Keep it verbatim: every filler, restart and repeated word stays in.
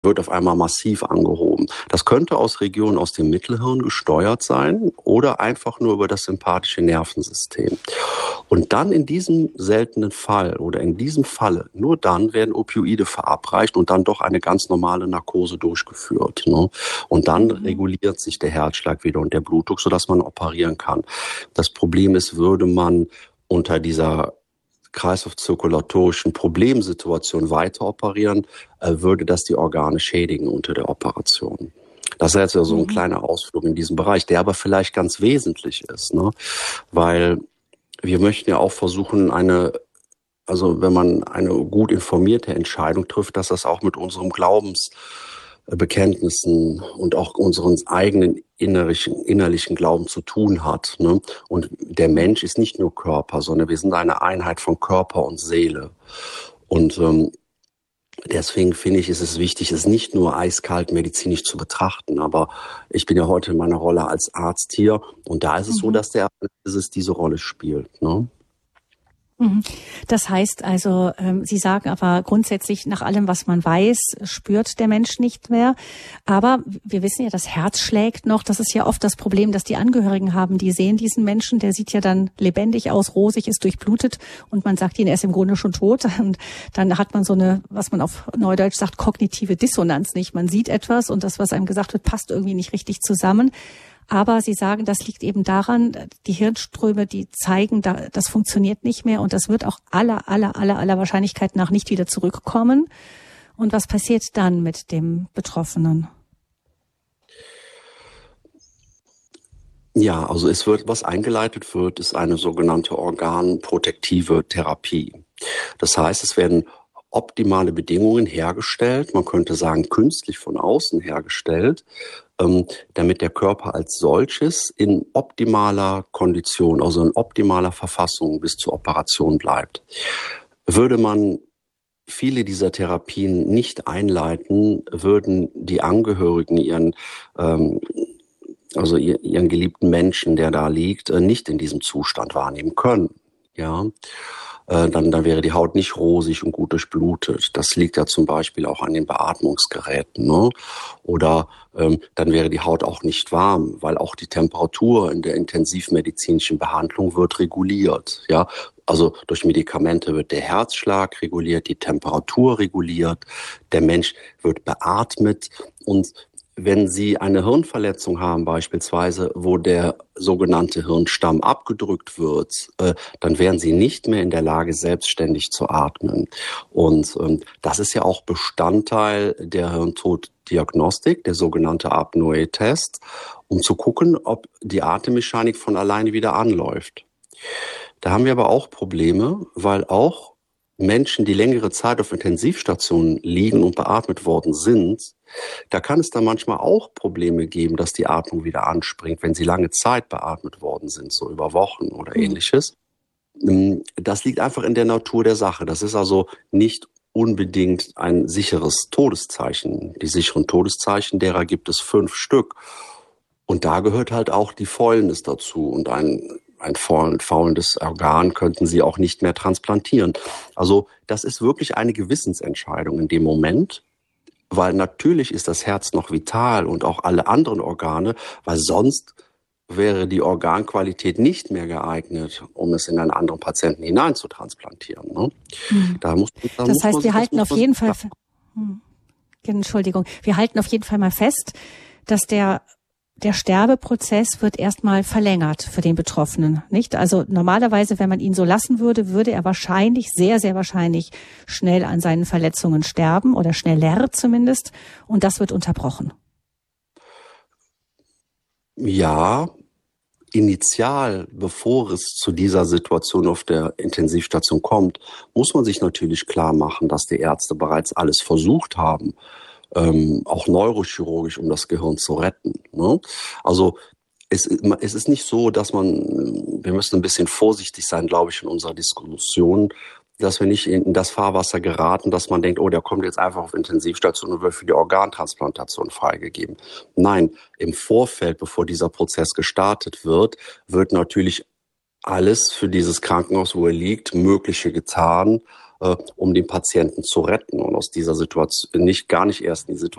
wird auf einmal massiv angehoben. Das könnte aus Regionen aus dem Mittelhirn gesteuert sein oder einfach nur über das sympathische Nervensystem. Und dann in diesem seltenen Fall oder in diesem Falle, nur dann werden Opioide verabreicht und dann doch eine ganz normale Narkose durchgeführt. Ne? Und dann mhm. reguliert sich der Herzschlag wieder und der Blutdruck, sodass man operieren kann. Das Problem ist, würde man unter dieser kreislaufzirkulatorischen Problemsituation weiter operieren, äh, würde das die Organe schädigen unter der Operation. Das ist jetzt ja so ein mhm. kleiner Ausflug in diesem Bereich, der aber vielleicht ganz wesentlich ist, ne? Weil wir möchten ja auch versuchen, eine, also wenn man eine gut informierte Entscheidung trifft, dass das auch mit unserem Glaubensbekenntnissen und auch unseren eigenen innerlichen, innerlichen Glauben zu tun hat. Ne? Und der Mensch ist nicht nur Körper, sondern wir sind eine Einheit von Körper und Seele. Und ähm, deswegen finde ich, ist es wichtig, es nicht nur eiskalt medizinisch zu betrachten. Aber ich bin ja heute in meiner Rolle als Arzt hier. Und da ist es mhm. so, dass der Analysis diese Rolle spielt. Ne? Das heißt also, Sie sagen aber grundsätzlich, nach allem, was man weiß, spürt der Mensch nicht mehr. Aber wir wissen ja, das Herz schlägt noch. Das ist ja oft das Problem, dass die Angehörigen haben. Die sehen diesen Menschen, der sieht ja dann lebendig aus, rosig, ist durchblutet und man sagt ihnen, er ist im Grunde schon tot. Und dann hat man so eine, was man auf Neudeutsch sagt, kognitive Dissonanz nicht. Man sieht etwas und das, was einem gesagt wird, passt irgendwie nicht richtig zusammen. Aber Sie sagen, das liegt eben daran, die Hirnströme, die zeigen, das funktioniert nicht mehr und das wird auch aller, aller, aller, aller Wahrscheinlichkeit nach nicht wieder zurückkommen. Und was passiert dann mit dem Betroffenen? Ja, also es wird, was eingeleitet wird, ist eine sogenannte organprotektive Therapie. Das heißt, es werden optimale Bedingungen hergestellt, man könnte sagen künstlich von außen hergestellt, ähm, damit der Körper als solches in optimaler Kondition, also in optimaler Verfassung bis zur Operation bleibt. Würde man viele dieser Therapien nicht einleiten, würden die Angehörigen ihren, ähm, also ihren geliebten Menschen, der da liegt, nicht in diesem Zustand wahrnehmen können. Ja. Dann, dann wäre die Haut nicht rosig und gut durchblutet. Das liegt ja zum Beispiel auch an den Beatmungsgeräten. Ne? Oder ähm, dann wäre die Haut auch nicht warm, weil auch die Temperatur in der intensivmedizinischen Behandlung wird reguliert. Ja, also durch Medikamente wird der Herzschlag reguliert, die Temperatur reguliert, der Mensch wird beatmet und wenn Sie eine Hirnverletzung haben beispielsweise, wo der sogenannte Hirnstamm abgedrückt wird, äh, dann wären Sie nicht mehr in der Lage, selbstständig zu atmen. Und ähm, das ist ja auch Bestandteil der Hirntoddiagnostik, der sogenannte Apnoe-Test, um zu gucken, ob die Atemmechanik von alleine wieder anläuft. Da haben wir aber auch Probleme, weil auch Menschen, die längere Zeit auf Intensivstationen liegen und beatmet worden sind, da kann es dann manchmal auch Probleme geben, dass die Atmung wieder anspringt, wenn sie lange Zeit beatmet worden sind, so über Wochen oder mhm. ähnliches. Das liegt einfach in der Natur der Sache. Das ist also nicht unbedingt ein sicheres Todeszeichen. Die sicheren Todeszeichen, derer gibt es fünf Stück. Und da gehört halt auch die Fäulnis dazu und ein Ein faulendes Organ könnten Sie auch nicht mehr transplantieren. Also das ist wirklich eine Gewissensentscheidung in dem Moment, weil natürlich ist das Herz noch vital und auch alle anderen Organe, weil sonst wäre die Organqualität nicht mehr geeignet, um es in einen anderen Patienten hinein zu transplantieren. Ne? Mhm. Da muss, da das muss heißt, man, wir halten auf jeden Fall, hm. Entschuldigung, wir halten auf jeden Fall mal fest, dass der Der Sterbeprozess wird erstmal verlängert für den Betroffenen, nicht? Also normalerweise, wenn man ihn so lassen würde, würde er wahrscheinlich, sehr, sehr wahrscheinlich schnell an seinen Verletzungen sterben oder schneller zumindest. Und das wird unterbrochen. Ja, initial, bevor es zu dieser Situation auf der Intensivstation kommt, muss man sich natürlich klar machen, dass die Ärzte bereits alles versucht haben, Ähm, auch neurochirurgisch, um das Gehirn zu retten. Ne? Also es, es ist nicht so, dass man, wir müssen ein bisschen vorsichtig sein, glaube ich, in unserer Diskussion, dass wir nicht in das Fahrwasser geraten, dass man denkt, oh, der kommt jetzt einfach auf Intensivstation und wird für die Organtransplantation freigegeben. Nein, im Vorfeld, bevor dieser Prozess gestartet wird, wird natürlich alles für dieses Krankenhaus, wo er liegt, Mögliche getan, äh, um den Patienten zu retten und aus dieser Situation nicht gar nicht erst in die Situation